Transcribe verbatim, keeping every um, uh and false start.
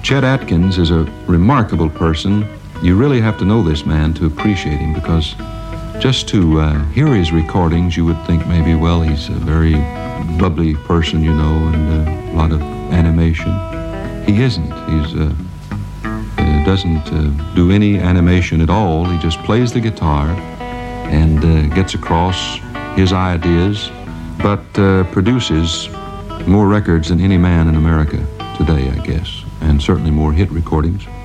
Chet Atkins is a remarkable person. You really have to know this man to appreciate him, because just to uh, hear his recordings, you would think maybe, well, he's a very bubbly person, you know, and uh, a lot of animation. He isn't. He's uh, uh, doesn't uh, do any animation at all. He just plays the guitar and uh, gets across his ideas, but uh, produces more records than any man in America today, I guess, and certainly more hit recordings.